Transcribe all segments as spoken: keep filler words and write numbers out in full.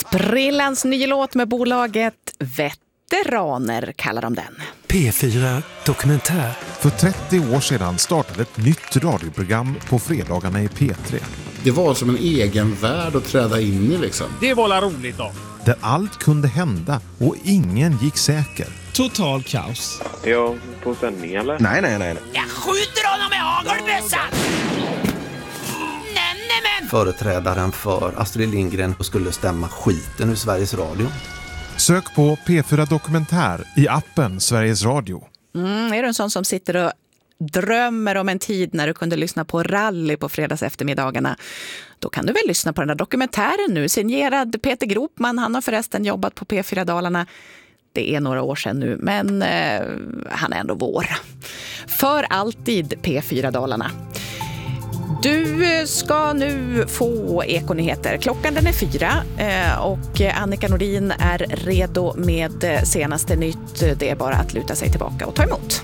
Brillans nya låt med bolaget Veteraner kallar de den. P fyra Dokumentär. För trettio år sedan startade ett nytt radioprogram på fredagarna i P tre. Det var som en egen värld att träda in i liksom. Det var la roligt då. Där allt kunde hända och ingen gick säker. Total kaos. Är jag på sändning eller? Nej, nej, nej. Jag skjuter honom med hagelbössan! Nämen! Företrädaren för Astrid Lindgren skulle stämma skiten ur Sveriges Radio. Sök på P fyra Dokumentär i appen Sveriges Radio. Mm, är du en sån som sitter och drömmer om en tid när du kunde lyssna på rally på fredags eftermiddagarna? Då kan du väl lyssna på den där dokumentären nu, signerad Peter Gropman. Han har förresten jobbat på P fyra Dalarna. Det är några år sedan nu, men eh, han är ändå vår. För alltid P fyra Dalarna. Du ska nu få Ekonyheter. Klockan den är fyra och Annika Nordin är redo med senaste nytt. Det är bara att luta sig tillbaka och ta emot.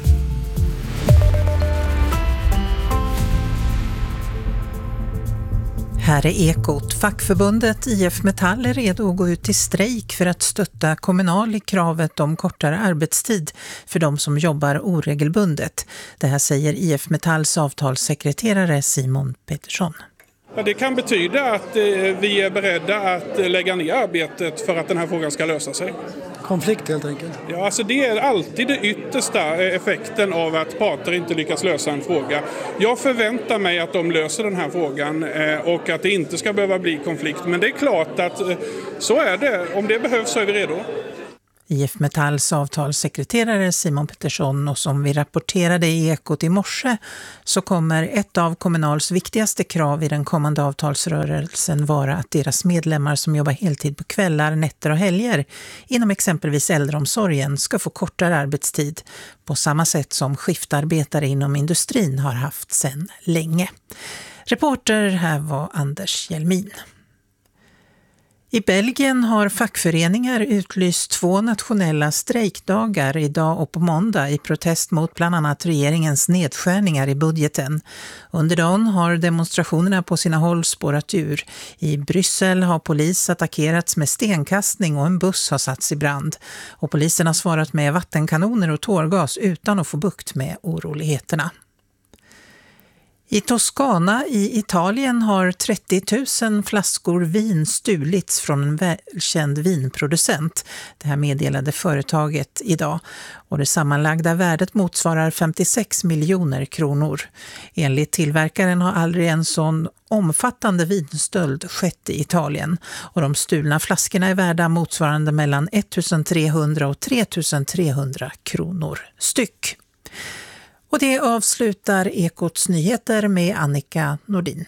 Här är Ekot. Fackförbundet I F Metall är redo att gå ut till strejk för att stötta Kommunal i kravet om kortare arbetstid för de som jobbar oregelbundet. Det här säger I F Metalls avtalssekreterare Simon Pettersson. Ja, det kan betyda att eh, vi är beredda att lägga ner arbetet för att den här frågan ska lösa sig. Konflikt helt enkelt. Ja, alltså det är alltid det yttersta effekten av att parter inte lyckas lösa en fråga. Jag förväntar mig att de löser den här frågan eh, och att det inte ska behöva bli konflikt. Men det är klart att eh, så är det. Om det behövs så är vi redo. I F Metalls avtalssekreterare Simon Pettersson, och som vi rapporterade i Ekot i morse så kommer ett av Kommunals viktigaste krav i den kommande avtalsrörelsen vara att deras medlemmar som jobbar heltid på kvällar, nätter och helger inom exempelvis äldreomsorgen ska få kortare arbetstid på samma sätt som skiftarbetare inom industrin har haft sedan länge. Reporter här var Anders Hjelmin. I Belgien har fackföreningar utlyst två nationella strejkdagar idag och på måndag i protest mot bland annat regeringens nedskärningar i budgeten. Under dagen har demonstrationerna på sina håll spårat ur. I Bryssel har polis attackerats med stenkastning och en buss har satts i brand. Och polisen har svarat med vattenkanoner och tårgas utan att få bukt med oroligheterna. I Toscana i Italien har trettio tusen flaskor vin stulits från en välkänd vinproducent. Det här meddelade företaget idag. Och det sammanlagda värdet motsvarar femtiosex miljoner kronor. Enligt tillverkaren har aldrig en sån omfattande vinstöld skett i Italien. Och de stulna flaskorna är värda motsvarande mellan ettusentrehundra och tretusentrehundra kronor styck. Och det avslutar Ekots nyheter med Annika Nordin.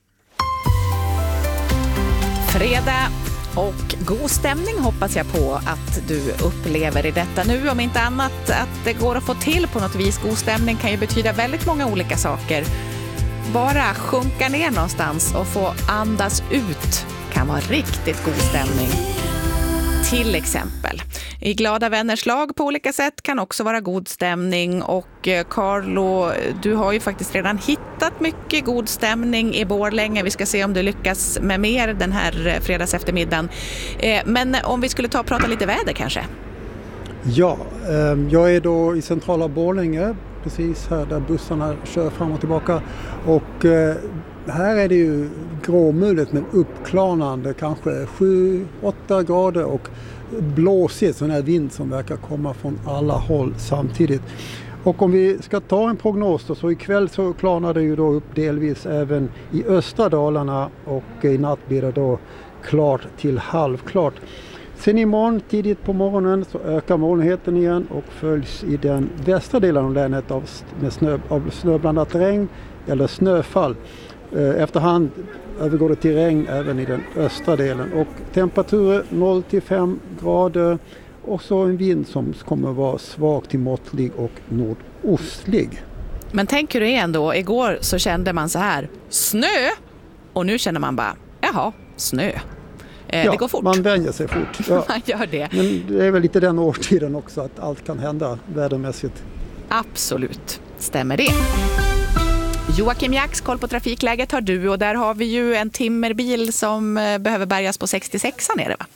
Fredag och god stämning hoppas jag på att du upplever i detta nu. Om inte annat att det går att få till på något vis. God stämning kan ju betyda väldigt många olika saker. Bara sjunka ner någonstans och få andas ut kan vara riktigt god stämning. Till exempel. I glada vänners lag på olika sätt kan också vara god stämning. Och Carlo, du har ju faktiskt redan hittat mycket god stämning i Borlänge. Vi ska se om du lyckas med mer den här fredags eftermiddagen. Men om vi skulle ta och prata lite väder kanske? Ja, jag är då i centrala Borlänge, precis här där bussarna kör fram och tillbaka. Och här är det ju gråmulet men uppklarnande, kanske sju åtta grader och blåsigt, sån här vind som verkar komma från alla håll samtidigt. Och om vi ska ta en prognos då, så ikväll så klarnar det ju då upp delvis även i östra Dalarna och i natt blir det då klart till halvklart. Sen imorgon tidigt på morgonen så ökar molnigheten igen och följs i den västra delen av länet av, med snö, av snöblandat regn eller snöfall. Efterhand övergår det till regn även i den östra delen och temperaturer noll till fem grader och så en vind som kommer att vara svag till måttlig och nordostlig. Men tänker du igen då, igår så kände man så här, snö, och nu känner man bara, jaha, snö. Eh, ja, det går fort. Man vänjer sig fort. Ja. Man gör det. Men det är väl lite den årstiden också att allt kan hända vädermässigt. Absolut, stämmer det. Joakim Jacks koll på trafikläget har du, och där har vi ju en timmerbil som behöver bärgas på sextiosex nere, va?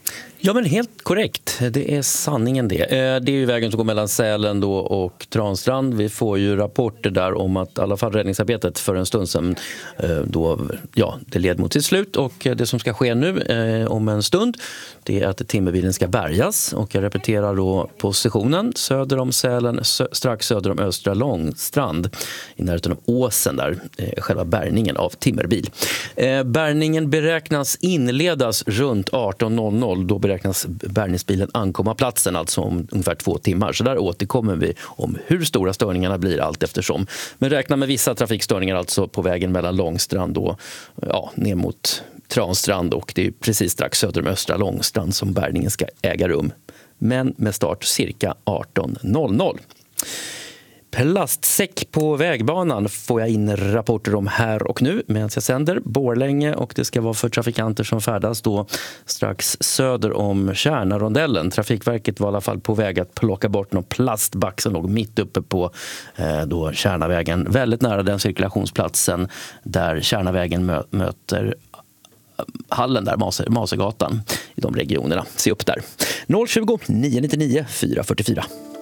Ja, men helt korrekt. Det är sanningen det. Det är ju vägen som går mellan Sälen då och Transtrand. Vi får ju rapporter där om att i alla fall räddningsarbetet för en stund sedan då, ja, det led mot sitt slut, och det som ska ske nu eh, om en stund, det är att timmerbilen ska bärgas, och jag repeterar då positionen söder om Sälen, sö- strax söder om Östra Långstrand i närheten av Åsen där, eh, själva bärgningen av timmerbil. Eh, bärgningen beräknas inledas runt arton noll noll. Då beräknas bärgningsbilen ankomma platsen, alltså om ungefär två timmar. Så där återkommer vi om hur stora störningarna blir allt eftersom. Men räkna med vissa trafikstörningar alltså på vägen mellan Långstrand och ja, ner mot Transtrand, och det är precis strax söder om Östra Långstrand som bärgningen ska äga rum. Men med start cirka arton noll noll. Plastsäck på vägbanan får jag in rapporter om här och nu medan jag sänder Borlänge, och det ska vara för trafikanter som färdas då strax söder om Kärnarondellen. Trafikverket var i alla fall på väg att plocka bort någon plastback som låg mitt uppe på eh, då Kärnavägen, väldigt nära den cirkulationsplatsen där Kärnavägen mö- möter hallen där, Mas- Masegatan i de regionerna. Se upp där. noll tjugo, nio nio nio, fyra fyra fyra.